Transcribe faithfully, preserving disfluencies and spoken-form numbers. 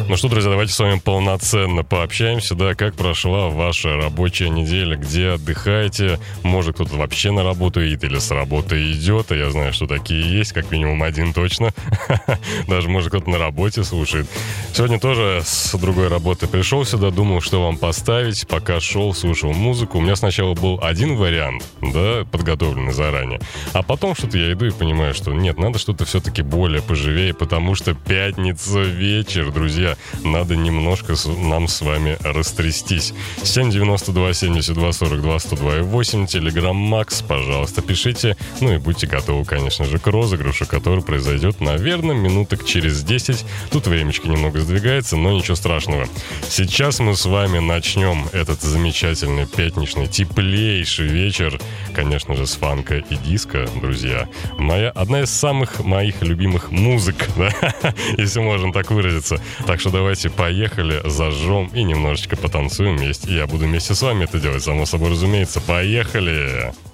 Ну что, друзья, давайте с вами полноценно пообщаемся, да, как прошла ваша рабочая неделя, где отдыхаете, может кто-то вообще на работу едет или с работы идет, а я знаю, что такие есть, как минимум один точно, даже может кто-то на работе слушает. Сегодня тоже с другой работы пришел сюда, думал, что вам поставить, пока шел, слушал музыку. У меня сначала был один вариант, да, подготовленный заранее, а потом что-то я иду и понимаю, что нет, надо что-то все-таки более поживее, потому что пятница вечер, друзья, надо немножко нам с вами растрястись. семь девяносто два семьдесят два сорок два сто два и восемь, Телеграм Макс, пожалуйста, пишите. Ну и будьте готовы, конечно же, к розыгрышу, который произойдет, наверное, минуток через десять. Тут времечко немного сдвигается, но ничего страшного. Сейчас мы с вами начнем этот замечательный пятничный, теплейший вечер, конечно же, с фанка и диска, друзья. Моя, одна из самых моих любимых музык, да? Если можно так выразиться. Так что давайте поехали, зажжем и немножечко потанцуем вместе. И я буду вместе с вами это делать, само собой разумеется. Поехали!